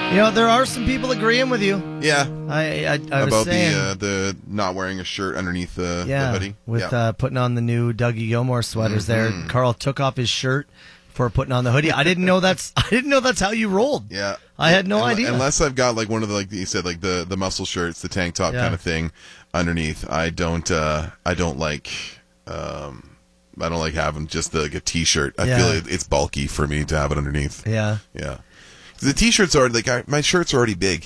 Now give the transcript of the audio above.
There are some people agreeing with you. Yeah. I was about saying, the not wearing a shirt underneath the hoodie. With putting on the new Dougie Gilmore sweaters there. Carl took off his shirt for putting on the hoodie. I didn't know that's how you rolled. Yeah. I had no idea. Unless I've got like one of the, like you said, like the muscle shirts, the tank top kind of thing underneath. I don't like having just like a t-shirt. I feel it's bulky for me to have it underneath. Yeah. Yeah. The t-shirts are like my shirts are already big.